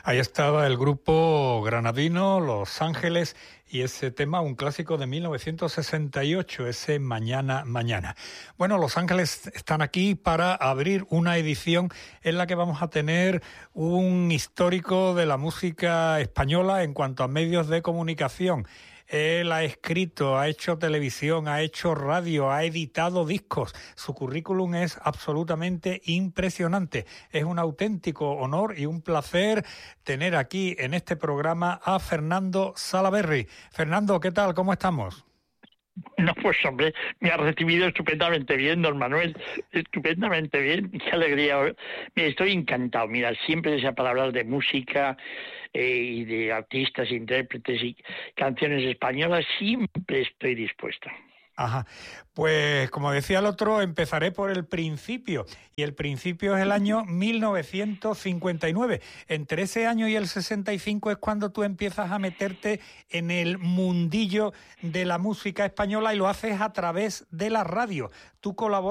Ahí estaba el grupo granadino Los Ángeles y ese tema, un clásico de 1968, ese Mañana, Mañana. Bueno, Los Ángeles están aquí para abrir una edición en la que vamos a tener un histórico de la música española en cuanto a medios de comunicación. Él ha escrito, ha hecho televisión, ha hecho radio, ha editado discos. Su currículum es absolutamente impresionante. Es un auténtico honor y un placer tener aquí en este programa a Fernando Salaverry. Fernando, ¿qué tal? ¿Cómo estamos? No, pues hombre, me ha recibido estupendamente bien, don Manuel, estupendamente bien, qué alegría. Mira, estoy encantado, mira, siempre desea para hablar de música y de artistas, intérpretes y canciones españolas, siempre estoy dispuesta. Ajá, pues como decía el otro, empezaré por el principio, y el principio es el año 1959. Entre ese año y el 65 es cuando tú empiezas a meterte en el mundillo de la música española y lo haces a través de la radio. Tú colaboras